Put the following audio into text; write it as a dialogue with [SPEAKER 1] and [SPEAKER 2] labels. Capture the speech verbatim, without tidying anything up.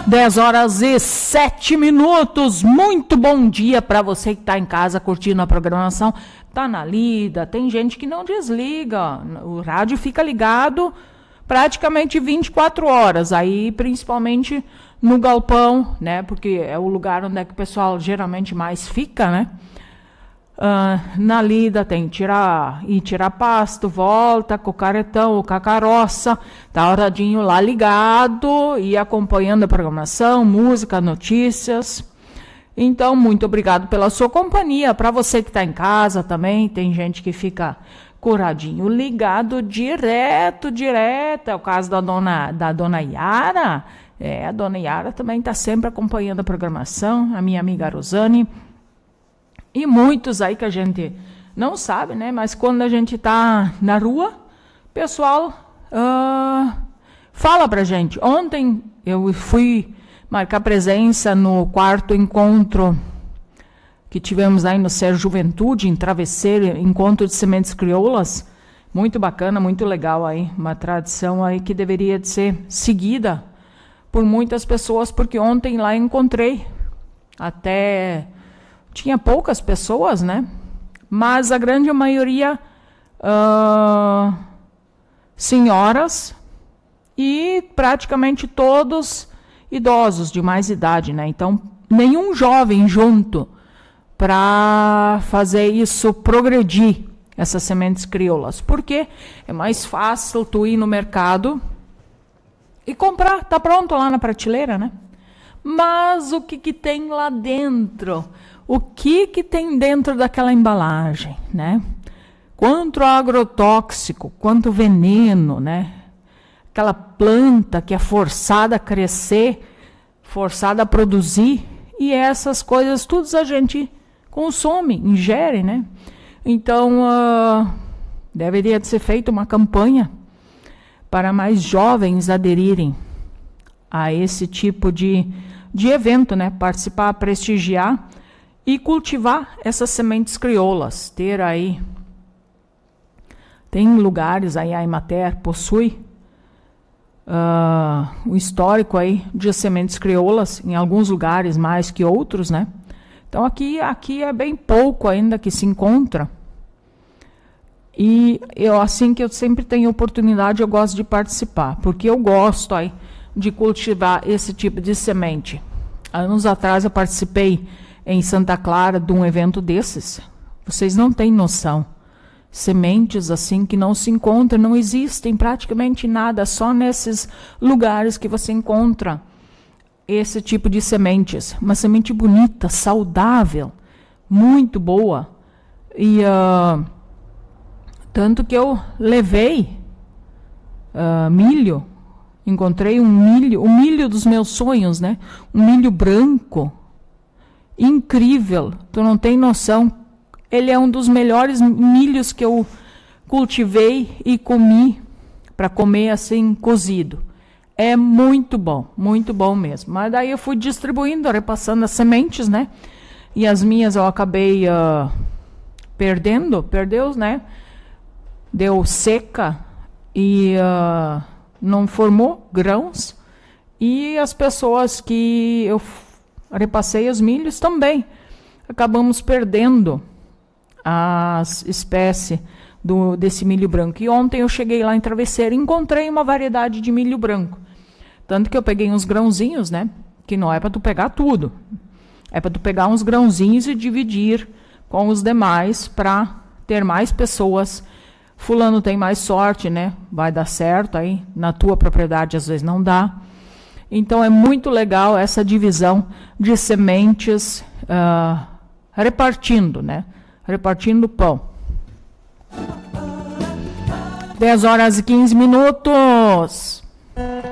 [SPEAKER 1] dez horas e sete minutos. Muito bom dia para você que está em casa curtindo a programação. Tá na lida, tem gente que não desliga. O rádio fica ligado praticamente vinte e quatro horas. Aí, principalmente no galpão, né? Porque é o lugar onde é que o pessoal geralmente mais fica, né? Uh, na lida tem tirar e tirar pasto, volta com o caretão, com a carroça, tá o radinho lá ligado e acompanhando a programação, música, notícias. Então, muito obrigado pela sua companhia. Para você que está em casa também, tem gente que fica com o radinho ligado direto, direto. É o caso da dona, da dona Yara. É, a dona Yara também está sempre acompanhando a programação, a minha amiga Rosane. E muitos aí que a gente não sabe, né? Mas quando a gente está na rua, o pessoal uh, fala pra gente. Ontem eu fui marcar presença no quarto encontro que tivemos aí no Ser Juventude, em Travesseiro, encontro de sementes crioulas. Muito bacana, muito legal aí. Uma tradição aí que deveria de ser seguida por muitas pessoas, porque ontem lá encontrei até... Tinha poucas pessoas, né? Mas a grande maioria uh, senhoras e praticamente todos idosos de mais idade, né? Então, nenhum jovem junto para fazer isso progredir, essas sementes crioulas. Porque é mais fácil tu ir no mercado e comprar, tá pronto lá na prateleira, né? Mas o que que tem lá dentro? O que que tem dentro daquela embalagem, né? Quanto agrotóxico, quanto veneno, né? Aquela planta que é forçada a crescer, forçada a produzir, e essas coisas todas a gente consome, ingere, né? Então, uh, deveria ser feita uma campanha para mais jovens aderirem a esse tipo de, de evento, né? Participar, prestigiar e cultivar essas sementes crioulas. Ter aí, tem lugares aí, a Emater possui uh, um histórico aí de sementes crioulas, em alguns lugares mais que outros, né? Então aqui, aqui é bem pouco ainda que se encontra. E eu, assim que eu sempre tenho oportunidade, eu gosto de participar, porque eu gosto aí de cultivar esse tipo de semente. Anos atrás eu participei em Santa Clara de um evento desses. Vocês não têm noção. Sementes assim que não se encontram, não existem praticamente nada, só nesses lugares que você encontra esse tipo de sementes. Uma semente bonita, saudável, muito boa. E uh, tanto que eu levei uh, milho, encontrei um milho, o milho dos meus sonhos, né? Um milho branco, incrível, tu não tem noção. Ele é um dos melhores milhos que eu cultivei e comi, para comer assim, cozido. É muito bom, muito bom mesmo. Mas daí eu fui distribuindo, repassando as sementes, né? E as minhas eu acabei uh, perdendo, perdeu, né? Deu seca e uh, não formou grãos. E as pessoas que eu repassei os milhos também acabamos perdendo as espécies do, desse milho branco. E ontem eu cheguei lá em Travesseiro e encontrei uma variedade de milho branco. Tanto que eu peguei uns grãozinhos, né? Que não é para tu pegar tudo. É para tu pegar uns grãozinhos e dividir com os demais para ter mais pessoas. Fulano tem mais sorte, né? Vai dar certo aí. Na tua propriedade às vezes não dá. Então é muito legal essa divisão de sementes uh, repartindo, né? Repartindo pão. dez horas e quinze minutos.